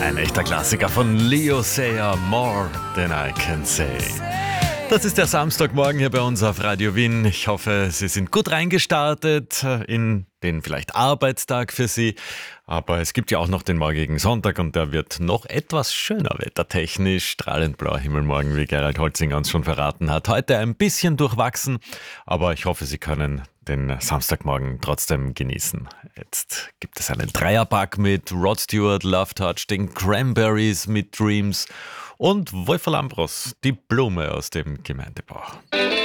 Ein echter Klassiker von Leo Sayer, More Than I Can Say. Das ist der Samstagmorgen hier bei uns auf Radio Wien. Ich hoffe, Sie sind gut reingestartet in den vielleicht Arbeitstag für Sie. Aber es gibt ja auch noch den morgigen Sonntag und der wird noch etwas schöner wettertechnisch. Strahlend blauer Himmel morgen, wie Gerald Holzinger uns schon verraten hat. Heute ein bisschen durchwachsen, aber ich hoffe, Sie können den Samstagmorgen trotzdem genießen. Jetzt gibt es einen Dreierpack mit Rod Stewart, Love Touch, den Cranberries mit Dreams und Wolfer Lambros, die Blume aus dem Gemeindebauch.